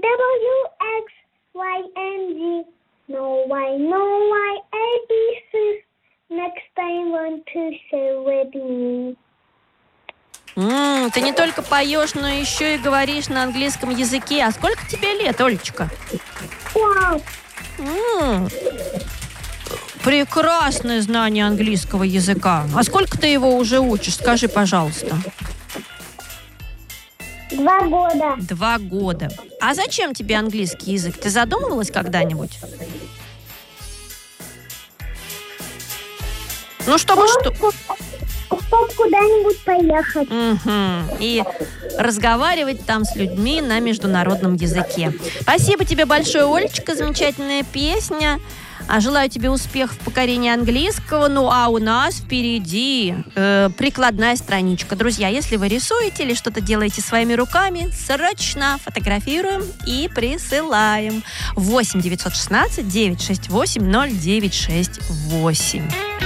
W, X, Y, and Z. No Y, A, B, C. Next time want to say with me. Ты не только поешь, но еще и говоришь на английском языке. А сколько тебе лет, Олечка? 12. Прекрасное знание английского языка. А сколько ты его уже учишь? Скажи, пожалуйста. 2 года. 2 года. А зачем тебе английский язык? Ты задумывалась когда-нибудь? Ну, чтобы что? Чтобы куда-нибудь поехать. И разговаривать там с людьми на международном языке. Спасибо тебе большое, Олечка. Замечательная песня. Желаю тебе успехов в покорении английского. Ну, а у нас впереди прикладная страничка. Друзья, если вы рисуете или что-то делаете своими руками, срочно фотографируем и присылаем. 8 916 968 0968.